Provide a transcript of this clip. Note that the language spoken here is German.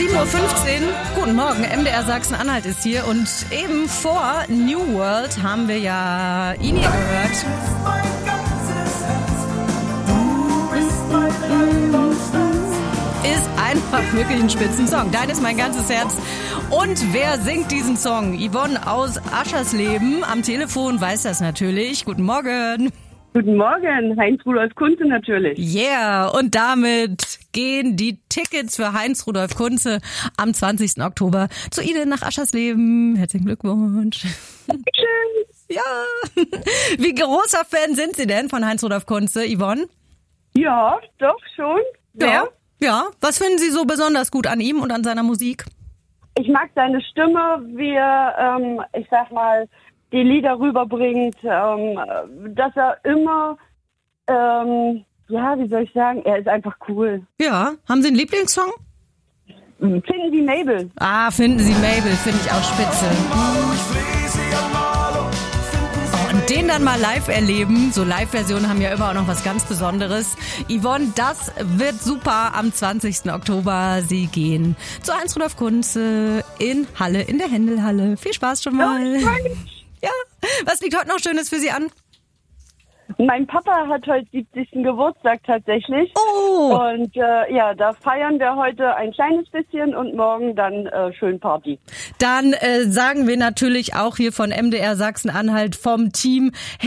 7:15 Uhr. Guten Morgen, MDR Sachsen-Anhalt ist hier und eben vor New World haben wir ja ihn hier gehört. Ist einfach wirklich ein Spitzensong. Dein ist mein ganzes Herz. Und wer singt diesen Song? Yvonne aus Aschersleben am Telefon weiß das natürlich. Guten Morgen. Guten Morgen, Heinz-Rudolf Kunze natürlich. Yeah, und damit gehen die Tickets für Heinz-Rudolf Kunze am 20. Oktober zu Ihnen nach Aschersleben. Herzlichen Glückwunsch. Schön. Ja. Wie großer Fan sind Sie denn von Heinz-Rudolf Kunze, Yvonne? Ja, doch schon. Ja. Ja. Was finden Sie so besonders gut an ihm und an seiner Musik? Ich mag seine Stimme, wie er, ich sag mal, die Lieder rüberbringt, dass er immer, wie soll ich sagen, er ist einfach cool. Ja, haben Sie einen Lieblingssong? Finden Sie Mabel. Ah, finden Sie Mabel, finde ich auch spitze. Oh, und den dann mal live erleben, so Live-Versionen haben ja immer auch noch was ganz Besonderes. Yvonne, das wird super am 20. Oktober. Sie gehen zu Heinz-Rudolf Kunze in Halle, in der Händelhalle. Viel Spaß schon mal. Ja, was liegt heute noch Schönes für Sie an? Mein Papa hat heute 70. Geburtstag tatsächlich. Oh! Und da feiern wir heute ein kleines bisschen und morgen dann schön Party. Dann sagen wir natürlich auch hier von MDR Sachsen-Anhalt vom Team